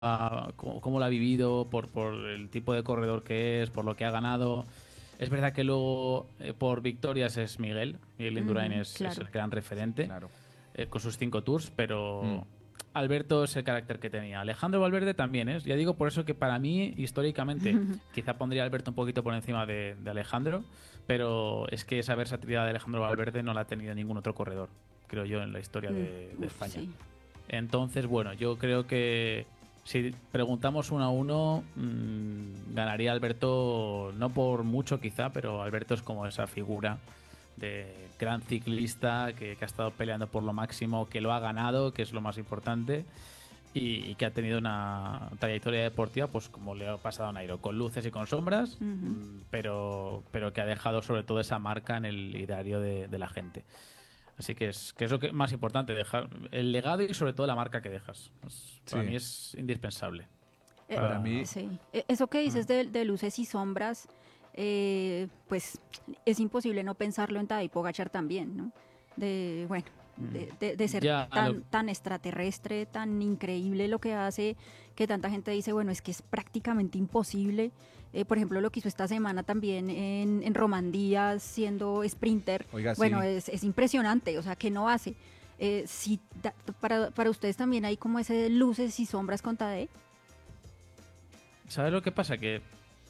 cómo lo ha vivido, por el tipo de corredor que es, por lo que ha ganado. Es verdad que luego por victorias es Miguel Indurain es el Claro. gran referente Claro. con sus 5 tours, Mm. pero Alberto es el carácter que tenía. Alejandro Valverde también es. Ya digo por eso que para mí, históricamente, quizá pondría a Alberto un poquito por encima de Alejandro, pero es que esa versatilidad de Alejandro Valverde no la ha tenido ningún otro corredor, creo yo, en la historia de Uf, España. sí. Entonces, bueno, yo creo que si preguntamos 1-1, ganaría Alberto, no por mucho quizá, pero Alberto es como esa figura de gran ciclista que ha estado peleando por lo máximo, que lo ha ganado, que es lo más importante, y que ha tenido una trayectoria deportiva, pues como le ha pasado a Nairo, con luces y con sombras, pero que ha dejado sobre todo esa marca en el ideario de la gente. Así que es lo que más importante, dejar el legado y sobre todo la marca que dejas. Para Sí. mí es indispensable. Para mí, Sí. Eso que dices de luces y sombras, pues es imposible no pensarlo en Tadej Pogačar también, ¿no? Bueno, de ser Ya, tan extraterrestre, tan increíble lo que hace, que tanta gente dice, bueno, es que es prácticamente imposible. Por ejemplo, lo que hizo esta semana también en Romandía siendo sprinter, oiga, bueno, sí. es impresionante, o sea, que no hace. Sí, para ustedes también hay como ese luces y sombras con Tadej. ¿sabes lo que pasa? Que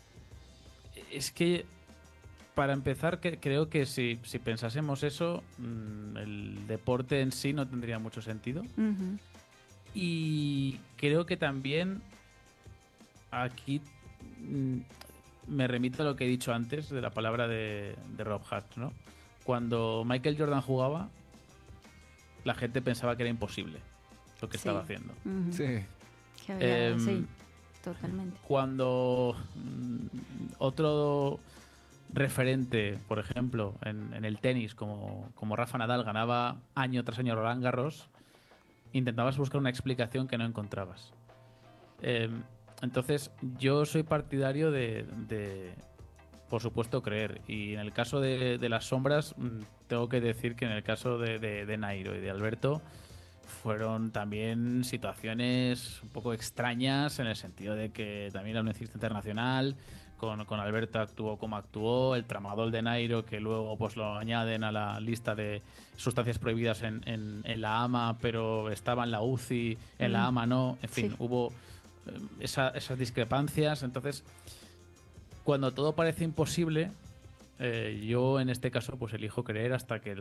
es que para empezar, creo que si pensásemos eso, el deporte en sí no tendría mucho sentido. Ujú. Y creo que también aquí mm, me remito a lo que he dicho antes de la palabra de Rob Hart, ¿no? Cuando Michael Jordan jugaba, la gente pensaba que era imposible lo que estaba Sí. haciendo. Ujú. Sí. Que había, Em, sí, totalmente. Cuando otro referente, por ejemplo, en el tenis, como Rafa Nadal, ganaba año tras año Roland Garros, intentabas buscar una explicación que no encontrabas. Eh, entonces, yo soy partidario por supuesto, creer. Y en el caso de las sombras, tengo que decir que en el caso de Nairo y de Alberto, fueron también situaciones un poco extrañas en el sentido de que también era un ciclista internacional, con Alberto actuó como actuó, el tramadol de Nairo que luego pues lo añaden a la lista de sustancias prohibidas en la AMA, pero estaba en la UCI, en la Mm, AMA no, en fin, sí. hubo esas discrepancias, entonces cuando todo parece imposible, yo en este caso pues elijo creer hasta que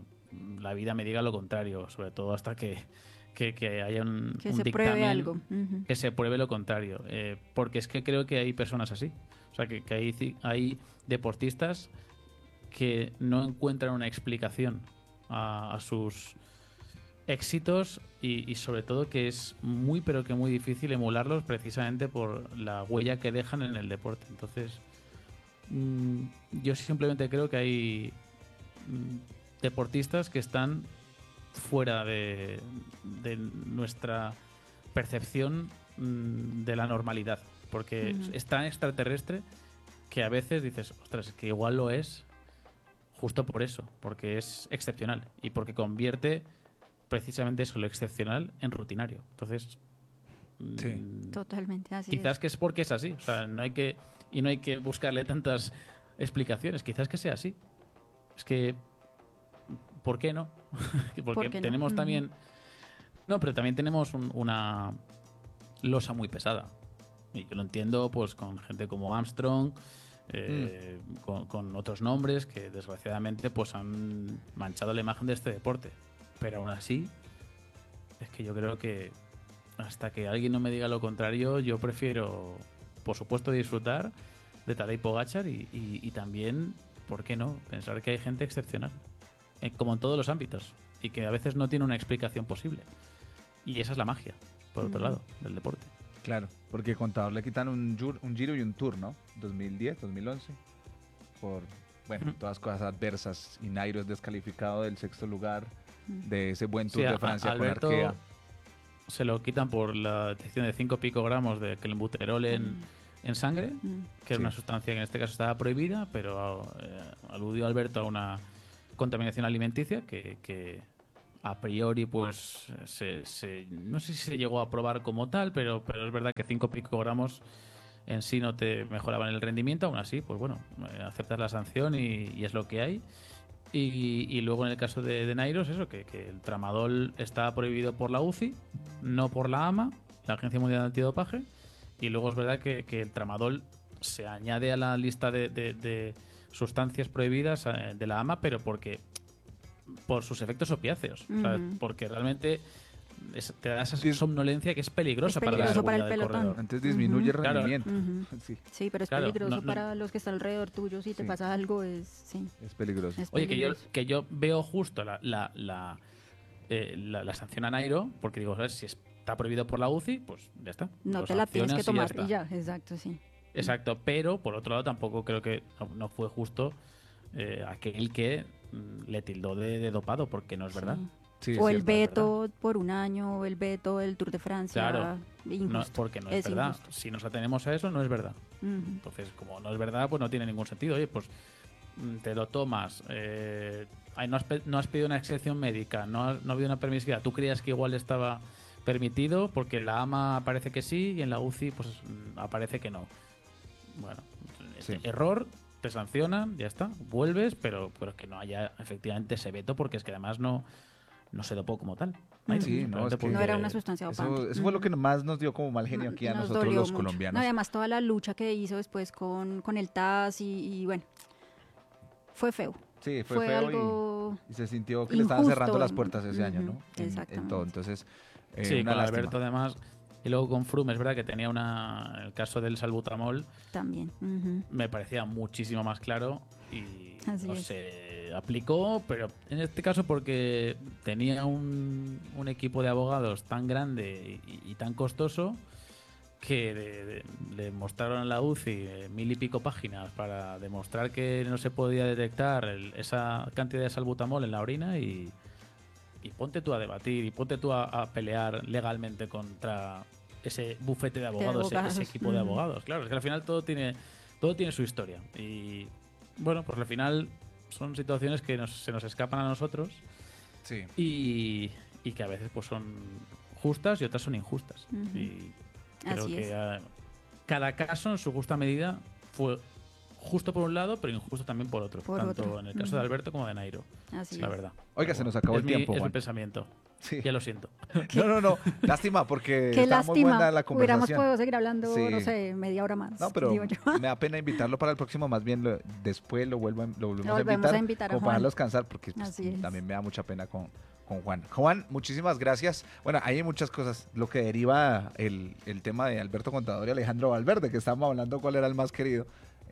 la vida me diga lo contrario, sobre todo hasta que haya Que un se pruebe algo. dictamen Ujú. que se pruebe lo contrario. Porque es que creo que hay personas así. O sea, que hay deportistas que no encuentran una explicación a sus éxitos y sobre todo que es muy pero que muy difícil emularlos precisamente por la huella que dejan en el deporte. Entonces, Mm, yo simplemente creo que hay mm, deportistas que están fuera de nuestra percepción de la normalidad. Porque Ujú. es tan extraterrestre que a veces dices, ostras, es que igual lo es justo por eso, porque es excepcional y porque convierte precisamente eso, lo excepcional, en rutinario. Entonces, Sí. mm, Totalmente, así quizás es. que es porque es así. O sea, no hay que buscarle tantas explicaciones. Quizás que sea así. Es que, ¿por qué no? ¿Por Porque qué no? tenemos Ujú. también. No, pero también tenemos una losa muy pesada. Y yo lo entiendo, pues, con gente como Armstrong, Mm. con otros nombres que desgraciadamente pues han manchado la imagen de este deporte. Pero aún así, es que yo creo que hasta que alguien no me diga lo contrario, yo prefiero, por supuesto, disfrutar de Tadej Pogačar y también, ¿por qué no? Pensar que hay gente excepcional, como en todos los ámbitos, y que a veces no tiene una explicación posible. Y esa es la magia, por otro Ujú. lado, del deporte. Claro, porque Contador le quitan un Giro y un Tour, ¿no? 2010, 2011, por, bueno, todas cosas adversas. Y Nairo es descalificado del sexto lugar de ese buen Sí, Tour de Francia con Arkea. Alberto se lo quitan por la detección de 5 picogramos de clenbuterol Con- en sangre, mm. que era una Sí, sustancia que en este caso estaba prohibida, pero aludió Alberto a una contaminación alimenticia que a priori, pues no sé si se llegó a probar como tal, pero es verdad que 5 picogramos en sí no te mejoraban el rendimiento. Aún así, pues bueno, aceptas la sanción y es lo que hay. Y luego en el caso de Nairos, eso, que el tramadol está prohibido por la UCI, no por la AMA, la Agencia Mundial de Antidopaje. Y luego es verdad que el tramadol se añade a la lista de sustancias prohibidas de la AMA, pero por sus efectos opiáceos. O sea, porque realmente te da esa somnolencia que es peligrosa, para la seguridad el pelotón. del corredor. Antes disminuye el rendimiento. Sí, pero es peligroso para los que están alrededor tuyo. Si te pasa algo, es peligroso. Oye, que yo veo justo la sanción a Nairo, porque digo, ¿sabes? Si está prohibido por la UCI, pues ya está. No te la tienes que tomar y ya, exacto, sí. Exacto, pero por otro lado tampoco creo que no fue justo aquel que le tildó de dopado, porque no es verdad. Sí, o el veto por un año, o el veto del Tour de Francia. Claro, porque no es verdad. Injusto. Si nos atenemos a eso, no es verdad. Entonces, como no es verdad, pues no tiene ningún sentido. Oye, pues te lo tomas, no has pedido una excepción médica, no ha habido una permisividad. Tú creías que igual estaba permitido porque la AMA parece que sí y en la UCI pues aparece que no. Bueno, error, te sancionan, ya está, vuelves, pero que no haya efectivamente ese veto, porque es que además no se dopó como tal. Sí, no era una sustancia dopante. Eso fue lo que más nos dio como mal genio aquí a nosotros los colombianos. No, además toda la lucha que hizo después con el TAS y bueno, fue feo. Sí, fue feo algo y se sintió que injusto. le estaban cerrando las puertas ese año, ¿no? Exactamente. En todo. Entonces, con Alberto además. Y luego con Froome, es verdad que tenía el caso del salbutamol. También. Me parecía muchísimo más claro y Así se aplicó, pero en este caso porque tenía un equipo de abogados tan grande y tan costoso que le mostraron a la UCI 1000 y pico páginas para demostrar que no se podía detectar esa cantidad de salbutamol en la orina y ponte tú a debatir y ponte tú a pelear legalmente contra ese bufete de abogados, ese equipo de abogados. Claro, es que al final todo tiene su historia. Y bueno, pues al final son situaciones que se nos escapan a nosotros y que a veces pues son justas y otras son injustas. Y creo que cada caso en su justa medida fue justo por un lado, pero injusto también por otro. Tanto en el caso de Alberto como de Nairo. Así la verdad. Oiga, se nos acabó el tiempo, Es Juan. mi pensamiento. Sí. Ya lo siento. No. Lástima, porque Qué está muy buena la conversación. Hubiéramos podido seguir hablando, no sé, media hora más. No, pero digo yo. me da pena invitarlo para el próximo. Más bien, después lo volvemos a invitar como para descansar, porque pues, también me da mucha pena con Juan. Juan, muchísimas gracias. Bueno, hay muchas cosas. Lo que deriva el tema de Alberto Contador y Alejandro Valverde, que estábamos hablando cuál era el más querido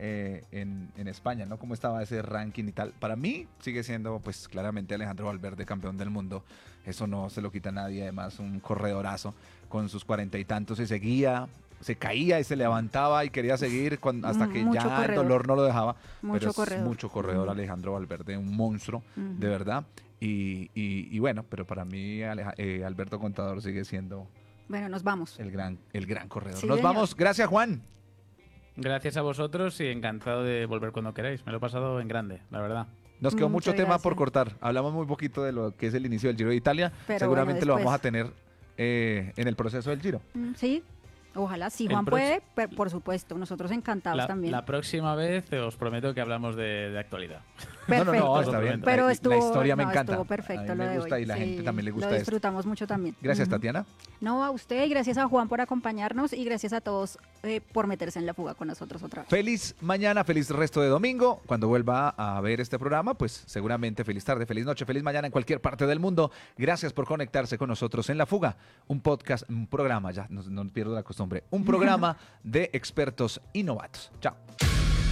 en España, ¿no? Cómo estaba ese ranking y tal. Para mí sigue siendo, pues, claramente Alejandro Valverde campeón del mundo. Eso no se lo quita a nadie. Además, un corredorazo con sus 40 y tantos. Se seguía, se caía y se levantaba y quería seguir hasta que ya corredor. El dolor no lo dejaba. Mucho corredor Alejandro Valverde, un monstruo, de verdad. Y bueno, pero para mí Alberto Contador sigue siendo... Bueno, nos vamos. El gran corredor. Sí, nos señor. Vamos. Gracias, Juan. Gracias a vosotros y encantado de volver cuando queráis. Me lo he pasado en grande, la verdad. Nos quedó mucho tema gracias. por cortar. Hablamos muy poquito de lo que es el inicio del Giro de Italia. Pero seguramente bueno, lo vamos a tener en el proceso del Giro. Sí, ojalá. Si Juan puede, por supuesto. Nosotros encantados también. La próxima vez os prometo que hablamos de actualidad. Perfecto. No, está bien. Pero la historia me encanta. Estuvo perfecto. A mí me gusta y la gente también le gusta Lo disfrutamos mucho también. Gracias, Tatiana. No, a usted y gracias a Juan por acompañarnos y gracias a todos por meterse en la fuga con nosotros otra vez. Feliz mañana, feliz resto de domingo. Cuando vuelva a ver este programa, pues seguramente feliz tarde, feliz noche, feliz mañana en cualquier parte del mundo. Gracias por conectarse con nosotros en La Fuga, un podcast, un programa, ya no pierdo la costumbre, un programa de expertos y novatos. Chao.